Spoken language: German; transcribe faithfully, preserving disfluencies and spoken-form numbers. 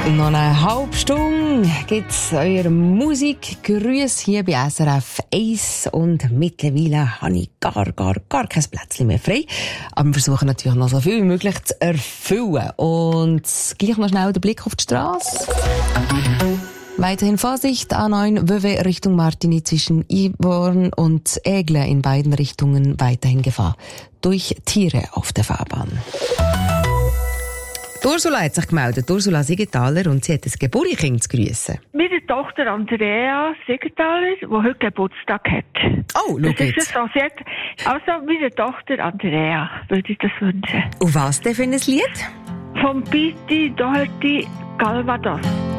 Noch eine halbe Stunde gibt es eure Musikgrüße hier bei S R F eins und mittlerweile habe ich gar, gar, gar kein Plätzchen mehr frei. Aber wir versuchen natürlich noch so viel wie möglich zu erfüllen. Und gleich noch schnell den Blick auf die Straße. Weiterhin Vorsicht, A neun Wöwe Richtung Martini zwischen Iborn und Ägle in beiden Richtungen weiterhin Gefahr durch Tiere auf der Fahrbahn. Ursula hat sich gemeldet, Ursula Siegenthaler, und sie hat ein Geburtskind zu grüssen. Meine Tochter Andrea Siegenthaler, die heute Geburtstag hat. Oh, schau jetzt. So, sie hat, also meine Tochter Andrea würde ich das wünschen. Und was denn für ein Lied? Vom Piti Doherty Calvados.